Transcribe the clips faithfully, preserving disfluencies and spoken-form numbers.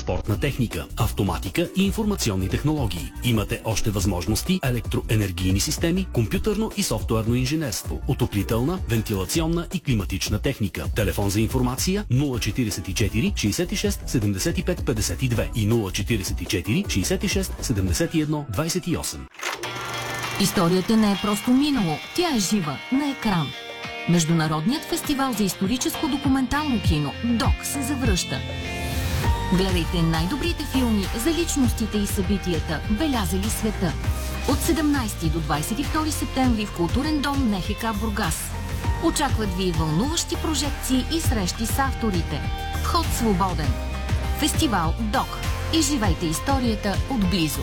транспортна техника, автоматика и информационни технологии. Имате още възможности електроенергийни системи, компютърно и софтуерно инженерство, отоплителна, вентилационна и климатична техника. Телефон за информация нула четиридесет и четири шейсет и шест седемдесет и пет петдесет и две и нула четиридесет и четири шейсет и шест седемдесет и едно двадесет и осем. Историята не е просто минало, тя е жива, на екран. Международният фестивал за историческо документално кино ДОК се завръща. Гледайте най-добрите филми за личностите и събитията, белязали света. От седемнадесети до двадесет и втори септември в културен дом НХК Бургас. Очакват ви вълнуващи прожекции и срещи с авторите. Вход свободен. Фестивал ДОК. Изживайте историята отблизо.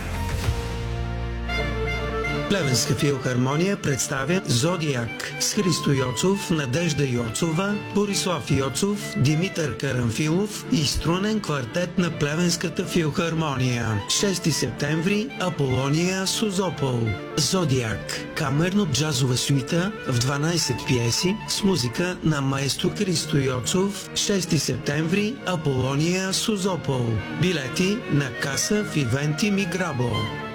Плевенска филхармония представя Зодиак с Христо Йоцов, Надежда Йоцова, Борислав Йоцов, Димитър Карамфилов и струнен квартет на Плевенската филхармония. шести септември Аполония Созопол. Зодиак – камерно-джазова суита в дванадесет пиеси с музика на маестро Христо Йоцов. шести септември Аполония Созопол. Билети на каса в Ивенти Миграбо.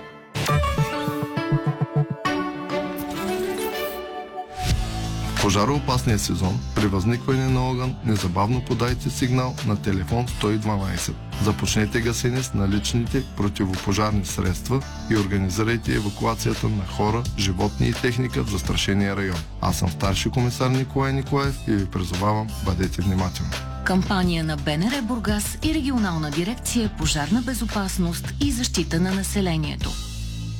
Пожароопасния сезон, при възникване на огън, незабавно подайте сигнал на телефон сто и дванадесет. Започнете гасене с наличните противопожарни средства и организирайте евакуацията на хора, животни и техника в застрашения район. Аз съм старши комисар Николай Николаев и ви призовавам, бъдете внимателни. Кампания на БНР Бургас и регионална дирекция пожарна безопасност и защита на населението.